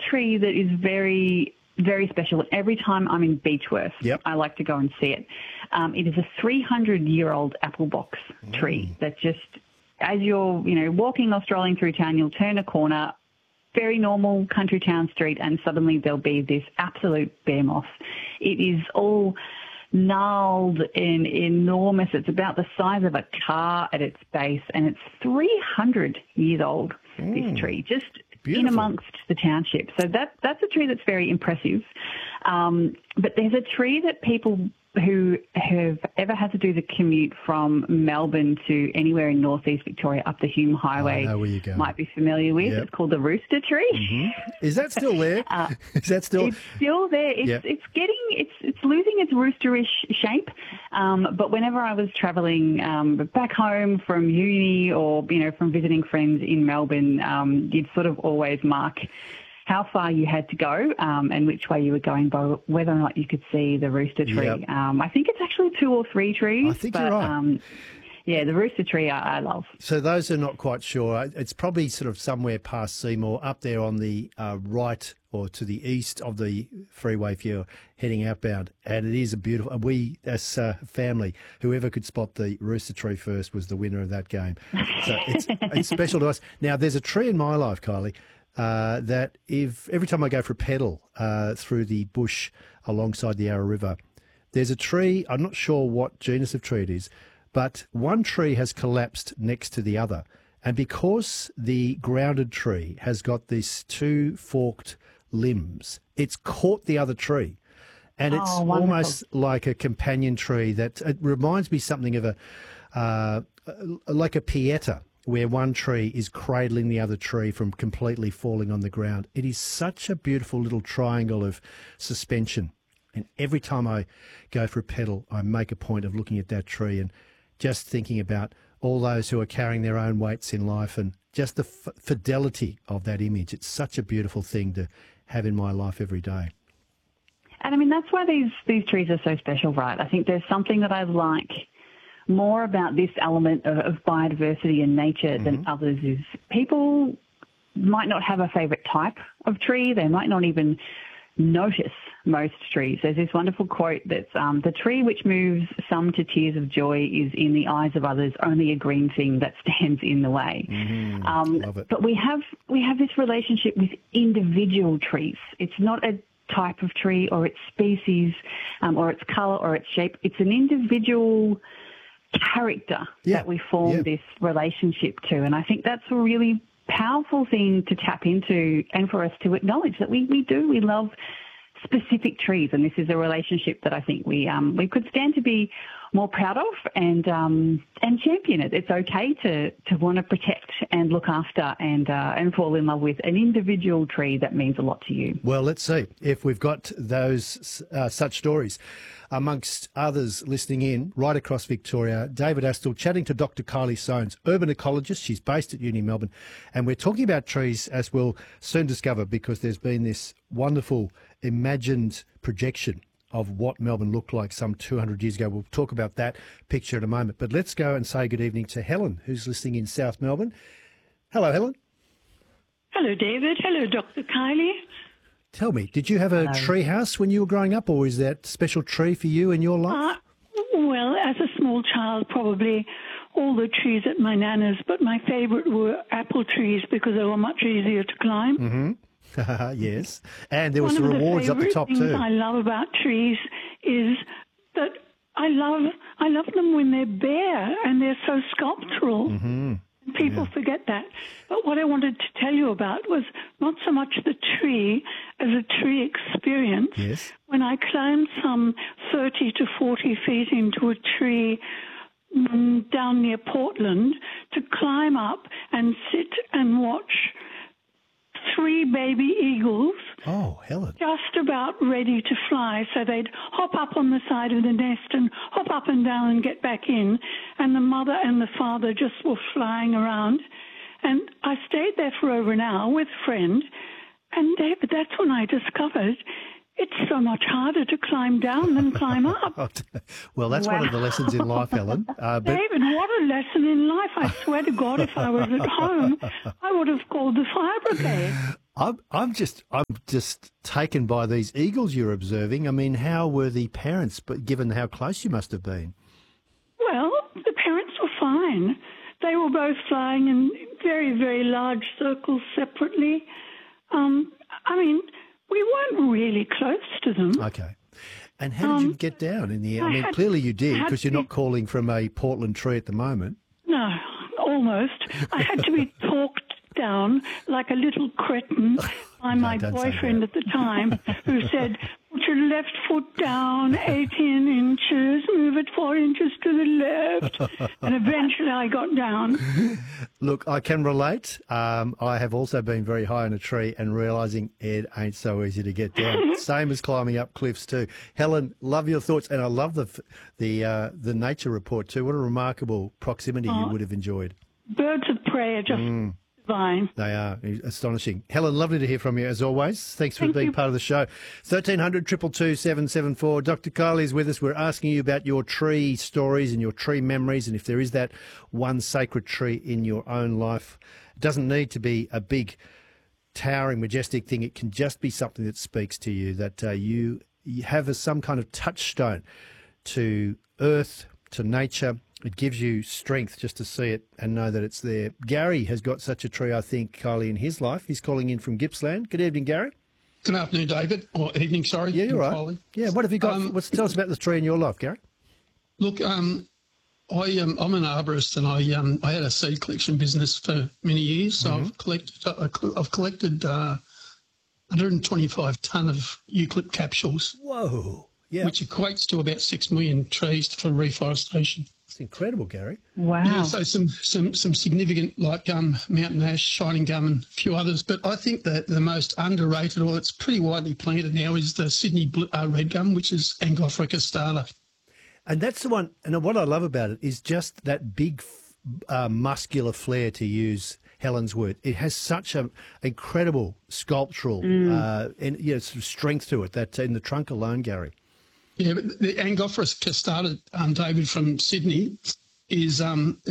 tree that is very, very special. Every time I'm in Beechworth, I like to go and see it. It is a 300-year-old apple box tree that just, as you're, walking or strolling through town, you'll turn a corner, very normal country town street, and suddenly there'll be this absolute bear moss. It is all gnarled and enormous. It's about the size of a car at its base, and it's 300 years old, this tree, just in amongst the township. So that's a tree that's very impressive. But there's a tree that people who have ever had to do the commute from Melbourne to anywhere in northeast Victoria up the Hume Highway might be familiar with. It's called the rooster tree. Is that still there? Is that still? It's still there. It's losing its roosterish shape. But whenever I was travelling back home from uni or from visiting friends in Melbourne, you'd sort of always mark how far you had to go and which way you were going by whether or not you could see the rooster tree. I think it's actually 2 or 3 trees. I think you're right. The rooster tree I love. So those are not quite sure. It's probably sort of somewhere past Seymour, up there on the right or to the east of the freeway if you're heading outbound. And it is a beautiful... We, as a family, whoever could spot the rooster tree first was the winner of that game. So it's special to us. Now, there's a tree in my life, Kylie, that if every time I go for a pedal through the bush alongside the Yarra River, there's a tree, I'm not sure what genus of tree it is, but one tree has collapsed next to the other. And because the grounded tree has got these 2 forked limbs, it's caught the other tree. And it's almost like a companion tree that it reminds me something of like a pieta, where one tree is cradling the other tree from completely falling on the ground. It is such a beautiful little triangle of suspension. And every time I go for a pedal, I make a point of looking at that tree and just thinking about all those who are carrying their own weights in life and just the fidelity of that image. It's such a beautiful thing to have in my life every day. And I mean, that's why these trees are so special, right? I think there's something that I like more about this element of biodiversity and nature than others is people might not have a favourite type of tree. They might not even notice most trees. There's this wonderful quote that's the tree which moves some to tears of joy is in the eyes of others only a green thing that stands in the way. Love it. But we have this relationship with individual trees. It's not a type of tree or its species or its colour or its shape. It's an individual character that we form this relationship to. And I think that's a really powerful thing to tap into and for us to acknowledge that we love specific trees. And this is a relationship that I think we could stand to be more proud of and champion it. It's okay to want to protect and look after and fall in love with an individual tree that means a lot to you. Well, let's see if we've got those such stories. Amongst others listening in right across Victoria, David Astle chatting to Dr. Kylie Soanes, urban ecologist. She's based at Uni Melbourne. And we're talking about trees, as we'll soon discover, because there's been this wonderful imagined projection of what Melbourne looked like some 200 years ago. We'll talk about that picture in a moment. But let's go and say good evening to Helen, who's listening in South Melbourne. Hello, Helen. Hello, David. Hello, Dr. Kylie. Tell me, did you have a tree house when you were growing up, or is that a special tree for you in your life? Well, as a small child, probably all the trees at my nana's, but my favourite were apple trees because they were much easier to climb. Yes, and there were some rewards up the top too. One of the things I love about trees is that I love them when they're bare and they're so sculptural. People forget that. But what I wanted to tell you about was not so much the tree as a tree experience. Yes. When I climbed some 30 to 40 feet into a tree down near Portland to climb up and sit and watch 3 baby eagles. Oh, Helen. Just about ready to fly. So they'd hop up on the side of the nest and hop up and down and get back in. And the mother and the father just were flying around. And I stayed there for over an hour with a friend. And David, that's when I discovered it's so much harder to climb down than climb up. Well, that's one of the lessons in life, Helen. David, what a lesson in life. I swear to God, if I was at home, I would have called the fire brigade. I'm just taken by these eagles you're observing. I mean, how were the parents, but given how close you must have been? Well, the parents were fine. They were both flying in very, very large circles separately. I mean, we weren't really close to them. Okay. And how did you get down in the air? I mean, clearly you did, because you're not calling from a Portland tree at the moment. No, almost. I had to be talked down like a little cretin by my boyfriend at the time, who said, "Put your left foot down 18 inches, move it 4 inches to the left." And eventually I got down. Look, I can relate. I have also been very high in a tree and realising it ain't so easy to get down. Same as climbing up cliffs too. Helen, love your thoughts, and I love the nature report too. What a remarkable proximity you would have enjoyed. Birds of prey are just divine. They are astonishing. Helen, lovely to hear from you as always. Thanks for being part of the show. 1300 222 774. Dr. Kylie is with us. We're asking you about your tree stories and your tree memories, and if there is that one sacred tree in your own life. It doesn't need to be a big, towering, majestic thing. It can just be something that speaks to you, that you have some kind of touchstone to earth, to nature. It gives you strength just to see it and know that it's there. Gary has got such a tree, I think, Kylie, in his life. He's calling in from Gippsland. Good evening, Gary. Good afternoon, David. Or evening, sorry. Yeah, you're right. Kylie. Yeah, what have you got? Tell us about the tree in your life, Gary. Look, I'm an arborist, and I had a seed collection business for many years. So I've collected 125 tonne of eucalypt capsules. Whoa! Yeah, which equates to about 6 million trees for reforestation. It's incredible, Gary. Wow. Yeah, so some significant, like mountain ash, shining gum, and a few others. But I think that the most underrated, or it's pretty widely planted now, is the Sydney red gum, which is Angophora castata. And that's the one. And what I love about it is just that big, muscular flair, to use Helen's word. It has such an incredible sculptural and sort of strength to it that in the trunk alone, Gary. Yeah, but the Angophora castata, David, from Sydney, is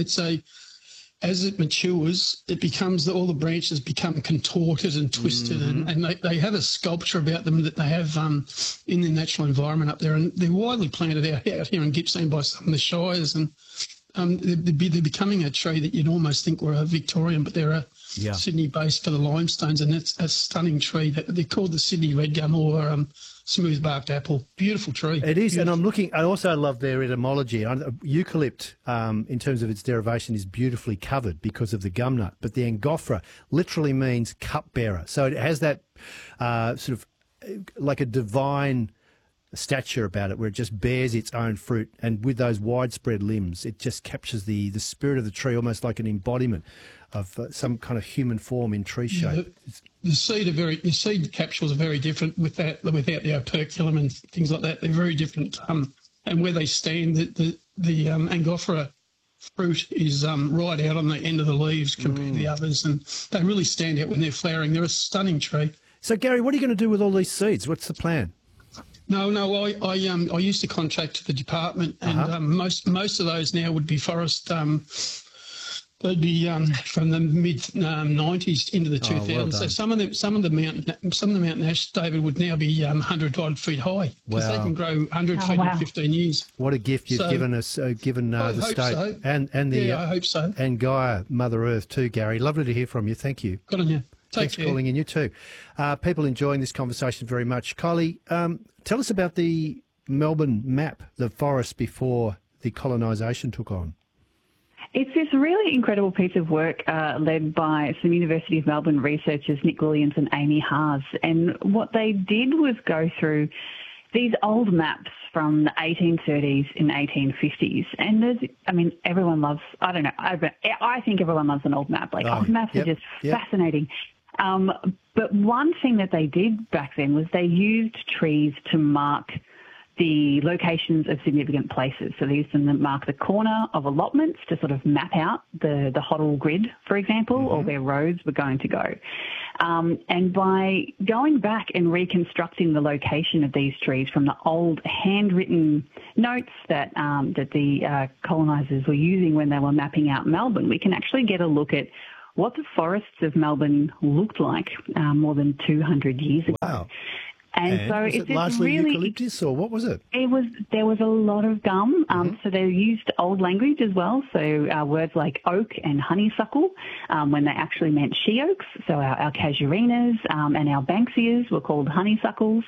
as it matures, it becomes all the branches become contorted and twisted, and they have a sculpture about them that they have in the natural environment up there, and they're widely planted out here in Gippsland by some of the shires, and they're becoming a tree that you'd almost think were a Victorian, but they're a Sydney-based for the limestones, and it's a stunning tree. They're called the Sydney red gum, or smooth-barked apple. Beautiful tree. It is, beautiful. And I'm looking. I also love their etymology. Eucalypt, in terms of its derivation, is beautifully covered because of the gum nut, but the Angophora literally means cupbearer. So it has that sort of like a divine stature about it, where it just bears its own fruit, and with those widespread limbs, it just captures the spirit of the tree, almost like an embodiment of some kind of human form in tree shape. The seed capsules are very different without the operculum and things like that. They're very different, and where they stand, the Angophora fruit is right out on the end of the leaves compared to the others, and they really stand out when they're flowering. They're a stunning tree. So, Gary, what are you going to do with all these seeds? What's the plan? No, I used to contract to the department, and most of those now would be forest. They'd be from the mid 90s into the 2000s. Well, so some of the mountain ash, David, would now be 100 feet high, because they can grow 100 feet in 15 years. What a gift you've given us, given the state, so. and the I hope so. And Gaia, Mother Earth too, Gary. Lovely to hear from you. Thank you. Good on you. Thanks for calling in. You too. People enjoying this conversation very much. Kylie, tell us about the Melbourne map, the forest before the colonisation took on. It's this really incredible piece of work led by some University of Melbourne researchers, Nick Williams and Amy Haas. And what they did was go through these old maps from the 1830s and 1850s. And everyone loves, I think everyone loves an old map. Old maps are just fascinating. But one thing that they did back then was they used trees to mark the locations of significant places. So they used them to mark the corner of allotments to sort of map out the Hoddle grid, for example, or where roads were going to go. And by going back and reconstructing the location of these trees from the old handwritten notes that the colonisers were using when they were mapping out Melbourne, we can actually get a look at what the forests of Melbourne looked like more than 200 years ago. Wow. And so was it's it largely really eucalyptus, or what was it? There was a lot of gum. So they used old language as well. So words like oak and honeysuckle, when they actually meant she oaks. So our casuarinas and our banksias were called honeysuckles.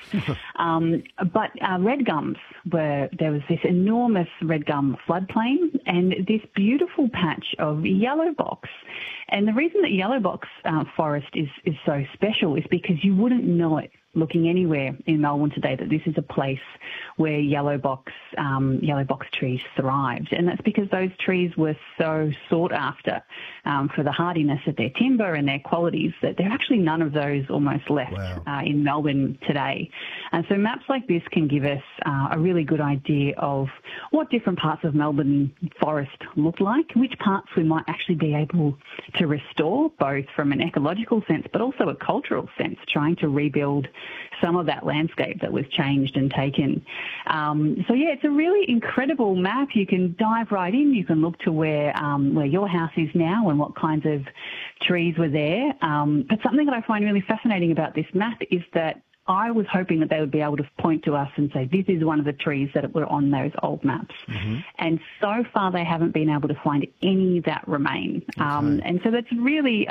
But red gums there was this enormous red gum floodplain and this beautiful patch of yellow box. And the reason that yellow box forest is so special is because you wouldn't know it looking anywhere in Melbourne today that this is a place where yellow box trees thrived. And that's because those trees were so sought after for the hardiness of their timber and their qualities that there are actually none of those almost left in Melbourne today. And so maps like this can give us a really good idea of what different parts of Melbourne forest look like, which parts we might actually be able to restore, both from an ecological sense but also a cultural sense, trying to rebuild some of that landscape that was changed and taken. It's a really incredible map. You can dive right in. You can look to where your house is now and what kinds of trees were there. But something that I find really fascinating about this map is that I was hoping that they would be able to point to us and say, this is one of the trees that were on those old maps. And so far, they haven't been able to find any that remain. And so that's really...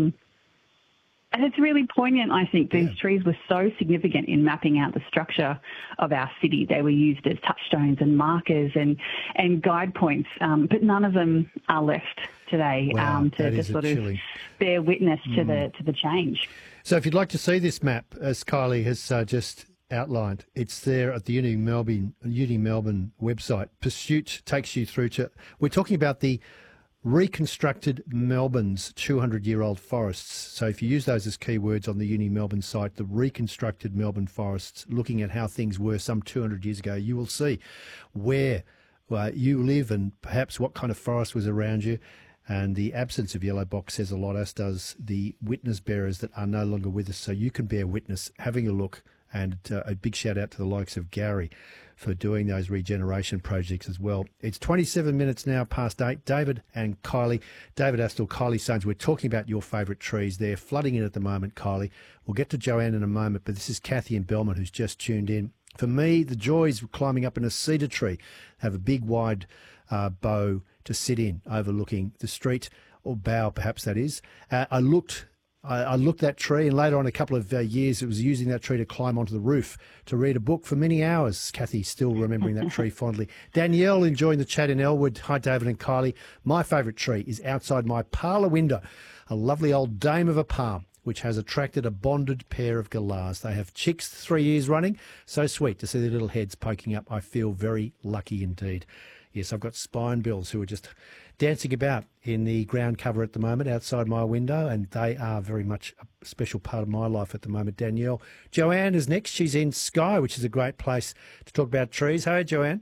And it's really poignant, I think. These trees were so significant in mapping out the structure of our city. They were used as touchstones and markers and guide points, but none of them are left today to sort of bear witness to the change. So if you'd like to see this map, as Kylie has just outlined, it's there at the Uni Melbourne website. Pursuit takes you through to... We're talking about the reconstructed Melbourne's 200-year-old forests. So if you use those as keywords on the Uni Melbourne site, the reconstructed Melbourne forests, looking at how things were some 200 years ago, you will see where you live and perhaps what kind of forest was around you. And the absence of yellow box says a lot, as does the witness bearers that are no longer with us. So you can bear witness, having a look, and a big shout out to the likes of Gary for doing those regeneration projects as well. It's 27 minutes now past 8. David and Kylie, David Astle, Kylie Sons, we're talking about your favourite trees. They're flooding in at the moment, Kylie. We'll get to Joanne in a moment, but this is Kathy in Belmont who's just tuned in. For me, the joys of climbing up in a cedar tree, have a big wide bough to sit in, overlooking the street, or bough perhaps that is. I looked that tree, and later on, a couple of years, it was using that tree to climb onto the roof to read a book for many hours. Kathy still remembering that tree fondly. Danielle enjoying the chat in Elwood. Hi, David and Kylie. My favourite tree is outside my parlour window, a lovely old dame of a palm, which has attracted a bonded pair of galahs. They have chicks 3 years running. So sweet to see their little heads poking up. I feel very lucky indeed. Yes, I've got spinebills who are just dancing about in the ground cover at the moment outside my window, and they are very much a special part of my life at the moment. Danielle. Joanne is next. She's in Skye, which is a great place to talk about trees. Hey, Joanne.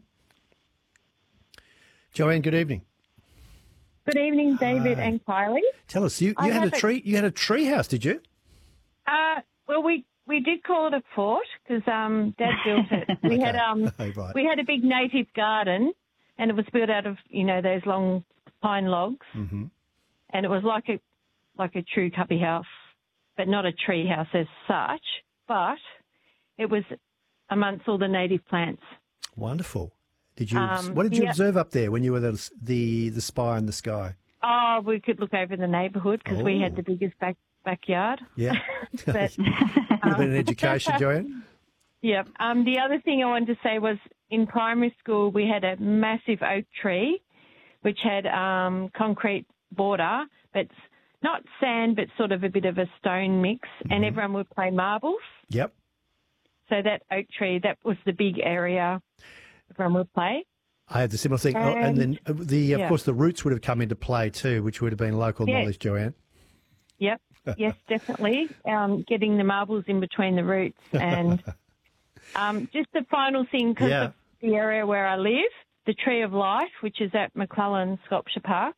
Joanne, good evening. Good evening, David and Kylie. Tell us, you had a tree. You had a tree house, did you? Well, we did call it a fort because Dad built it. We had we had a big native garden, and it was built out of those long pine logs, and it was like a true cubby house, but not a tree house as such. But it was amongst all the native plants. Wonderful. Did you? What did you observe up there when you were the spire in the sky? Oh, we could look over the neighbourhood because we had the biggest backyard. Yeah. But, would have been an education, Joanne. Yeah. The other thing I wanted to say was in primary school we had a massive oak tree which had concrete border, but not sand, but sort of a bit of a stone mix, and everyone would play marbles. Yep. So that oak tree, that was the big area everyone would play. I had the similar thing. And then, of course, the roots would have come into play too, which would have been local knowledge, Joanne. Yep. Yes, definitely. Getting the marbles in between the roots. And just the final thing, because of the area where I live, the Tree of Life, which is at McClellan Sculpture Park.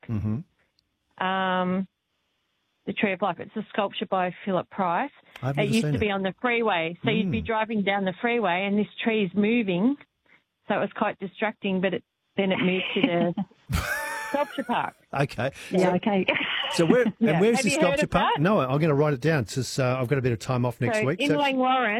The Tree of Life, it's a sculpture by Philip Price. It used to be on the freeway. So you'd be driving down the freeway and this tree is moving. So it was quite distracting, but then it moved to the Sculpture Park. Okay. Yeah, okay. So where's Have the you heard sculpture of park? that? No, I'm going to write it down. I've got a bit of time off next week. In Langwarrin.